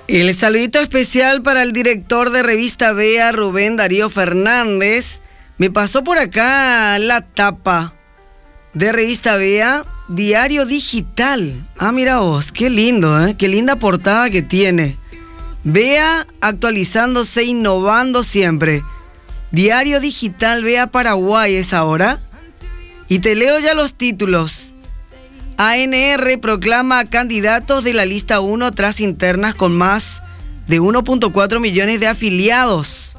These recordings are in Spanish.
El saludito especial para el director de Revista Vea, Rubén Darío Fernández. Me pasó por acá la tapa de Revista Vea, Diario Digital. Ah, mira vos, qué lindo, ¿eh? Qué linda portada que tiene. Vea actualizándose, innovando siempre. Diario Digital Vea Paraguay es ahora. Y te leo ya los títulos. ANR proclama candidatos de la lista 1 tras internas con más de 1.4 millones de afiliados.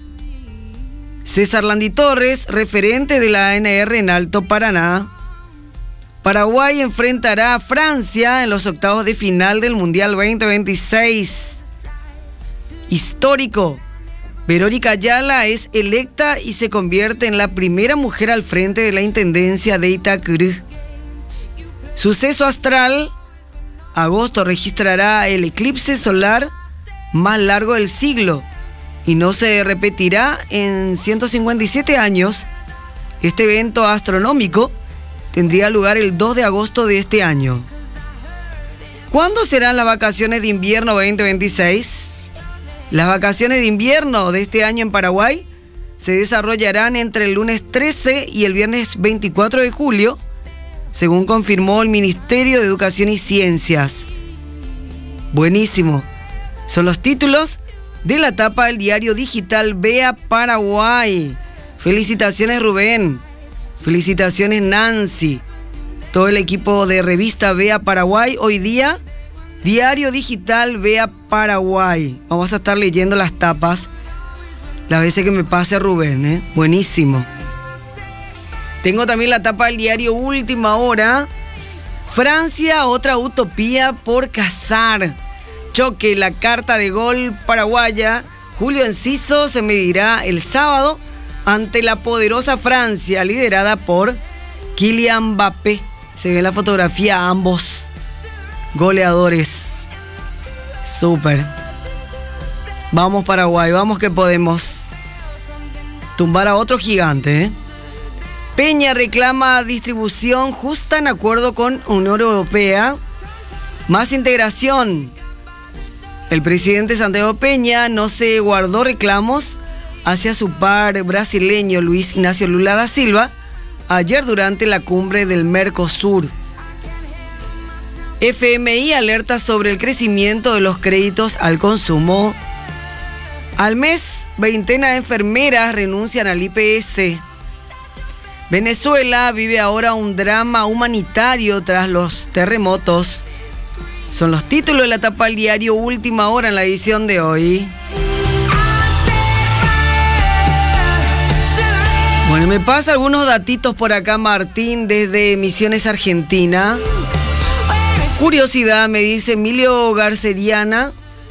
César Landi Torres, referente de la ANR en Alto Paraná. Paraguay enfrentará a Francia en los octavos de final del Mundial 2026. Histórico. Verónica Ayala es electa y se convierte en la primera mujer al frente de la Intendencia de Itacurú. Suceso astral. Agosto registrará el eclipse solar más largo del siglo y no se repetirá en 157 años. Este evento astronómico tendría lugar el 2 de agosto de este año. ¿Cuándo serán las vacaciones de invierno 2026? Las vacaciones de invierno de este año en Paraguay se desarrollarán entre el lunes 13 y el viernes 24 de julio, según confirmó el Ministerio de Educación y Ciencias. Buenísimo. Son los títulos de la tapa del diario digital Vea Paraguay. Felicitaciones, Rubén. Felicitaciones, Nancy. Todo el equipo de Revista Vea Paraguay. Hoy día, diario digital Vea Paraguay. Vamos a estar leyendo las tapas las veces que me pase Rubén, ¿eh? Buenísimo. Tengo también la tapa del diario Última Hora. Francia, otra utopía por cazar. Choque, la carta de gol paraguaya. Julio Enciso se medirá el sábado ante la poderosa Francia, liderada por Kylian Mbappé. Se ve la fotografía a ambos goleadores. Súper. Vamos Paraguay, vamos que podemos tumbar a otro gigante, ¿eh? Peña reclama distribución justa en acuerdo con Unión Europea. Más integración. El presidente Santiago Peña no se guardó reclamos hacia su par brasileño Luis Ignacio Lula da Silva ayer durante la cumbre del Mercosur. FMI alerta sobre el crecimiento de los créditos al consumo. Al mes, veintena de enfermeras renuncian al IPS. Venezuela vive ahora un drama humanitario tras los terremotos. Son los títulos de la tapa del diario Última Hora en la edición de hoy. Bueno, me pasa algunos datitos por acá Martín desde Misiones, Argentina. Curiosidad, me dice Emilio García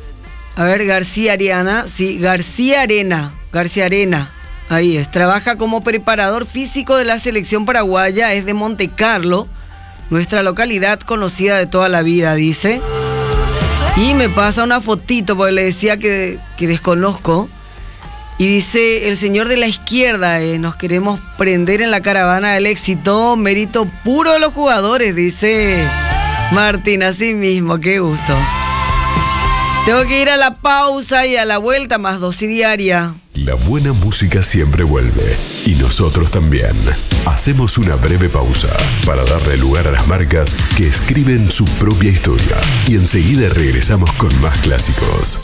Arena. Sí, García Arena. Ahí es, trabaja como preparador físico de la selección paraguaya, es de Monte Carlo, nuestra localidad conocida de toda la vida, dice. Y me pasa una fotito, porque le decía que desconozco. Y dice, el señor de la izquierda, nos queremos prender en la caravana del éxito, mérito puro de los jugadores, dice Martín, así mismo, qué gusto. Tengo que ir a la pausa y a la vuelta, más dosis diaria. La buena música siempre vuelve, y nosotros también. Hacemos una breve pausa para darle lugar a las marcas que escriben su propia historia. Y enseguida regresamos con más clásicos.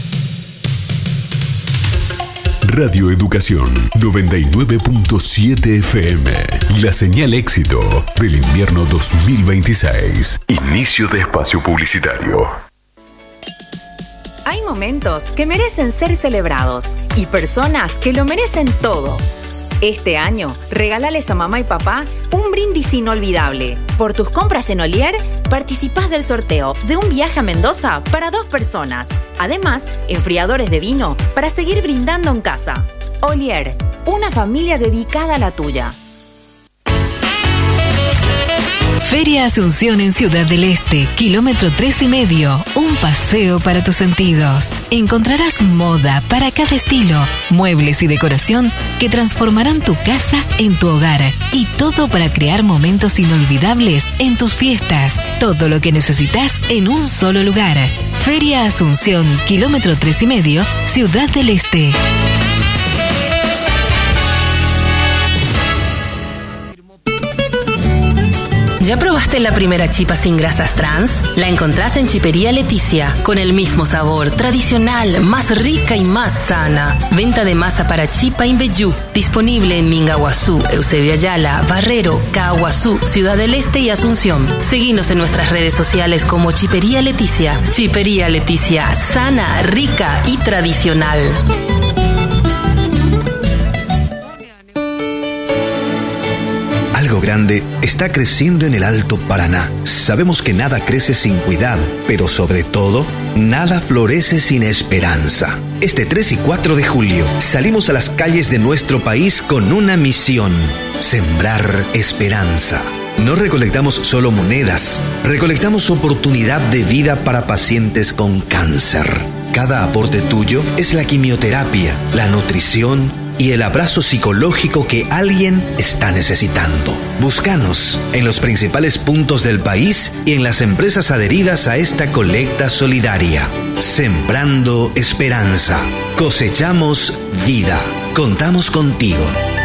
Radio Educación 99.7 FM. La señal éxito del invierno 2026. Inicio de espacio publicitario. Hay momentos que merecen ser celebrados y personas que lo merecen todo. Este año, regálales a mamá y papá un brindis inolvidable. Por tus compras en Olier, participás del sorteo de un viaje a Mendoza para 2 personas. Además, enfriadores de vino para seguir brindando en casa. Olier, una familia dedicada a la tuya. Feria Asunción en Ciudad del Este, kilómetro 3,5. Un paseo para tus sentidos. Encontrarás moda para cada estilo, muebles y decoración que transformarán tu casa en tu hogar. Y todo para crear momentos inolvidables en tus fiestas. Todo lo que necesitas en un solo lugar. Feria Asunción, kilómetro 3,5, Ciudad del Este. ¿Ya probaste la primera chipa sin grasas trans? La encontrás en Chipería Leticia, con el mismo sabor, tradicional, más rica y más sana. Venta de masa para chipa Inbeyú, disponible en Mingaguazú, Eusebio Ayala, Barrero, Caguazú, Ciudad del Este y Asunción. Seguinos en nuestras redes sociales como Chipería Leticia. Chipería Leticia, sana, rica y tradicional. Algo grande está creciendo en el Alto Paraná. Sabemos que nada crece sin cuidado, pero sobre todo, nada florece sin esperanza. Este 3 y 4 de julio salimos a las calles de nuestro país con una misión: sembrar esperanza. No recolectamos solo monedas, recolectamos oportunidad de vida para pacientes con cáncer. Cada aporte tuyo es la quimioterapia, la nutrición y el abrazo psicológico que alguien está necesitando. Búscanos en los principales puntos del país y en las empresas adheridas a esta colecta solidaria. Sembrando esperanza. Cosechamos vida. Contamos contigo.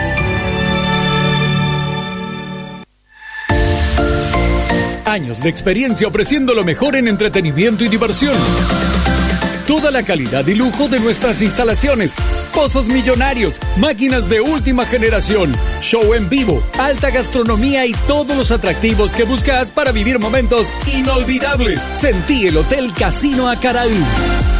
Años de experiencia ofreciendo lo mejor en entretenimiento y diversión. Toda la calidad y lujo de nuestras instalaciones. Pozos millonarios, máquinas de última generación, show en vivo, alta gastronomía y todos los atractivos que buscas para vivir momentos inolvidables. Sentí el Hotel Casino Acaraú.